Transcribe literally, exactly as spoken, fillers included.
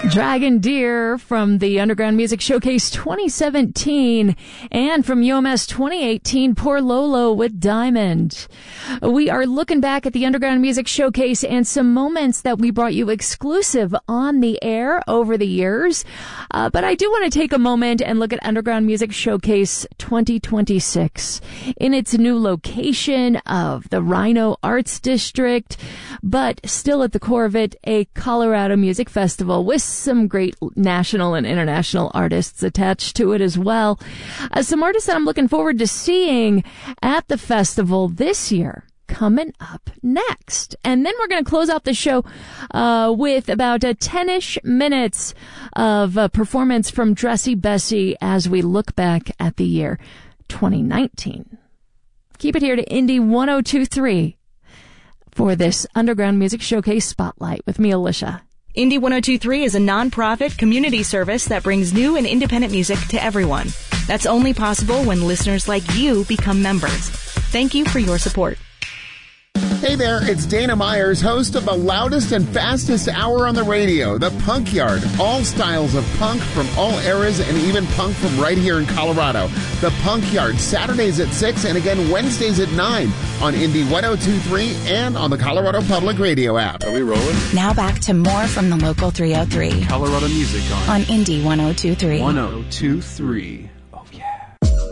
Dragon Deer from the Underground Music Showcase twenty seventeen, and from U M S twenty eighteen, Poor Lolo with Diamond. We are looking back at the Underground Music Showcase and some moments that we brought you exclusive on the air over the years. Uh, but I do want to take a moment and look at Underground Music Showcase twenty twenty-six in its new location of the Rhino Arts District, but still at the core of it, a Colorado music festival with some great national and international artists attached to it as well. Uh, some artists that I'm looking forward to seeing at the festival this year coming up next. And then we're going to close out the show uh, with about uh, ten-ish minutes of uh, performance from Dressy Bessy as we look back at the year twenty nineteen. Keep it here to Indie one oh two point three for this Underground Music Showcase Spotlight with me, Alicia. Indie one oh two point three is a non-profit community service that brings new and independent music to everyone. That's only possible when listeners like you become members. Thank you for your support. Hey there, it's Dana Myers, host of the loudest and fastest hour on the radio, The Punk Yard. All styles of punk from all eras and even punk from right here in Colorado. The Punk Yard, Saturdays at six and again Wednesdays at nine on Indie one oh two point three and on the Colorado Public Radio app. Are we rolling? Now back to more from the Local three oh three. Colorado music on, on Indie one oh two point three. one oh two point three.